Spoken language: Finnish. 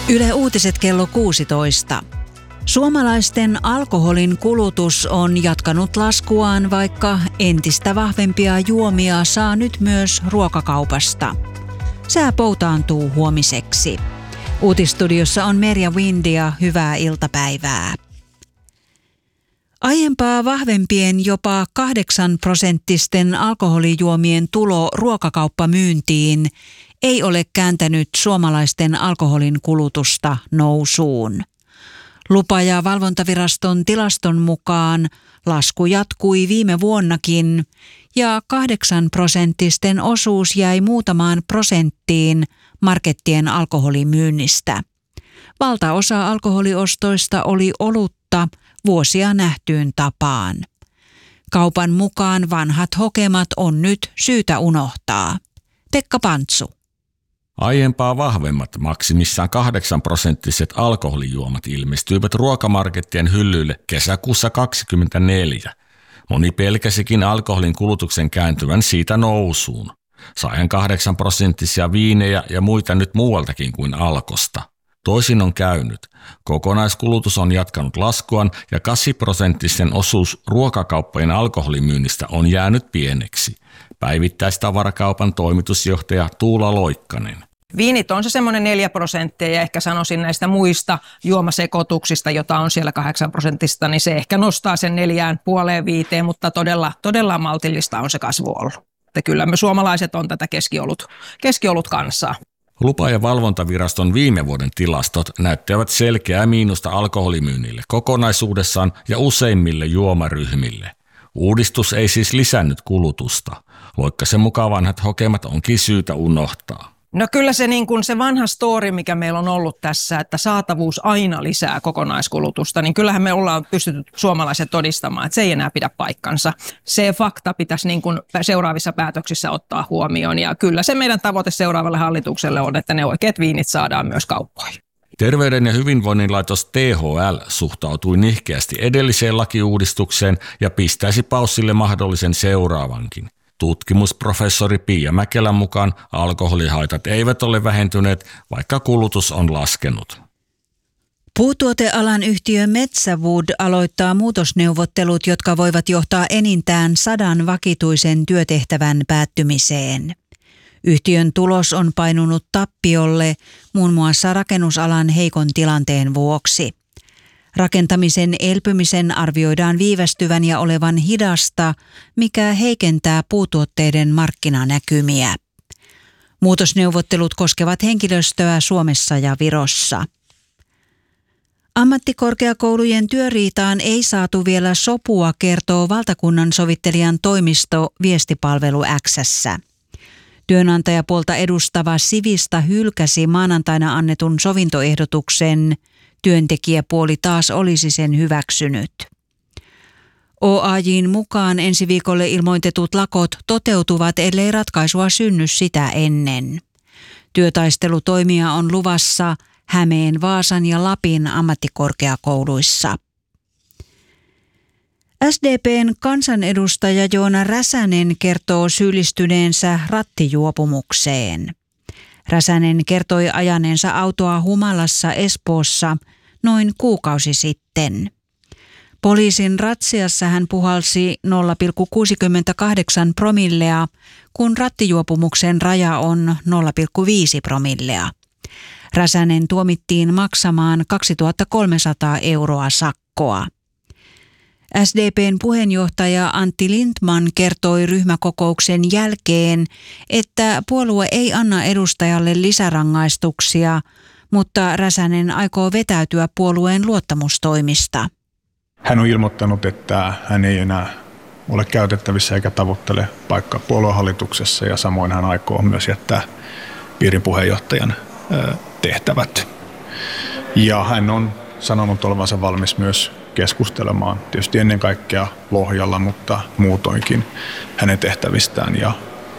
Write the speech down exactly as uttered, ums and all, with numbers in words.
Yle Uutiset kello kuusitoista. Suomalaisten alkoholin kulutus on jatkanut laskuaan, vaikka entistä vahvempia juomia saa nyt myös ruokakaupasta. Sää poutaantuu huomiseksi. Uutisstudiossa on Merja Windia, hyvää iltapäivää. Aiempaa vahvempien jopa kahdeksan prosenttisten alkoholijuomien tulo ruokakauppamyyntiin ei ole kääntänyt suomalaisten alkoholin kulutusta nousuun. Lupa- ja valvontaviraston tilaston mukaan lasku jatkui viime vuonnakin ja kahdeksan prosenttisten osuus jäi muutamaan prosenttiin markettien alkoholimyynnistä. Valtaosa alkoholiostoista oli olutta vuosia nähtyyn tapaan. Kaupan mukaan vanhat hokemat on nyt syytä unohtaa. Pekka Pantsu. Aiempaa vahvemmat, maksimissaan kahdeksan prosenttiset alkoholijuomat ilmestyivät ruokamarkettien hyllyille kesäkuussa kaksikymmentäneljä. Moni pelkäsikin alkoholin kulutuksen kääntyvän siitä nousuun. Saihan kahdeksan prosenttisia viinejä ja muita nyt muualtakin kuin Alkosta. Toisin on käynyt. Kokonaiskulutus on jatkanut laskuaan ja kahdeksan prosenttisen osuus ruokakauppojen alkoholimyynnistä on jäänyt pieneksi. Päivittäistavarakaupan toimitusjohtaja Tuula Loikkanen. Viinit on se semmoinen neljä prosenttia ja ehkä sanoisin näistä muista juomasekoituksista, jota on siellä kahdeksan prosentista, niin se ehkä nostaa sen neljään puoleen viiteen, mutta todella, todella maltillista on se kasvu ollut. Että kyllä me suomalaiset on tätä keskiolut, keskiolut kansaa. Lupa- ja valvontaviraston viime vuoden tilastot näyttävät selkeää miinusta alkoholimyynnille kokonaisuudessaan ja useimmille juomaryhmille. Uudistus ei siis lisännyt kulutusta. Loikkasen mukaan vanhat hokemat onkin syytä unohtaa. No kyllä se, niin kuin se vanha story, mikä meillä on ollut tässä, että saatavuus aina lisää kokonaiskulutusta, niin kyllähän me ollaan pystytty suomalaiset todistamaan, että se ei enää pidä paikkansa. Se fakta pitäisi niin kuin seuraavissa päätöksissä ottaa huomioon ja kyllä se meidän tavoite seuraavalle hallitukselle on, että ne oikeat viinit saadaan myös kauppoihin. Terveyden ja hyvinvoinnin laitos T H L suhtautui nihkeästi edelliseen lakiuudistukseen ja pistäisi paussille mahdollisen seuraavankin. Tutkimusprofessori Pia Mäkelän mukaan alkoholihaitat eivät ole vähentyneet, vaikka kulutus on laskenut. Puutuotealan yhtiö Metsäwood aloittaa muutosneuvottelut, jotka voivat johtaa enintään sadan vakituisen työtehtävän päättymiseen. Yhtiön tulos on painunut tappiolle muun muassa rakennusalan heikon tilanteen vuoksi. Rakentamisen elpymisen arvioidaan viivästyvän ja olevan hidasta, mikä heikentää puutuotteiden markkinanäkymiä. Muutosneuvottelut koskevat henkilöstöä Suomessa ja Virossa. Ammattikorkeakoulujen työriitaan ei saatu vielä sopua, kertoo valtakunnan sovittelijan toimisto Viestipalvelu X:ssä. Työnantajapuolta edustava Sivista hylkäsi maanantaina annetun sovintoehdotuksen. Työntekijäpuoli taas olisi sen hyväksynyt. O A J:n mukaan ensi viikolle ilmoitetut lakot toteutuvat, ellei ratkaisua synny sitä ennen. Työtaistelutoimia on luvassa Hämeen, Vaasan ja Lapin ammattikorkeakouluissa. S D P:n kansanedustaja Joona Räsänen kertoo syyllistyneensä rattijuopumukseen. Räsänen kertoi ajaneensa autoa humalassa Espoossa noin kuukausi sitten. Poliisin ratsiassa hän puhalsi nolla pilkku kuusikymmentäkahdeksan promillea, kun rattijuopumuksen raja on nolla pilkku viisi promillea. Räsänen tuomittiin maksamaan kaksituhattakolmesataa euroa sakkoa. S D P:n puheenjohtaja Antti Lindman kertoi ryhmäkokouksen jälkeen, että puolue ei anna edustajalle lisärangaistuksia, mutta Räsänen aikoo vetäytyä puolueen luottamustoimista. Hän on ilmoittanut, että hän ei enää ole käytettävissä eikä tavoittele paikkaa puoluehallituksessa ja samoin hän aikoo myös jättää piirin puheenjohtajan tehtävät. Ja hän on sanonut olevansa valmis myös keskustelemaan tietysti ennen kaikkea Lohjalla, mutta muutoinkin hänen tehtävistään ja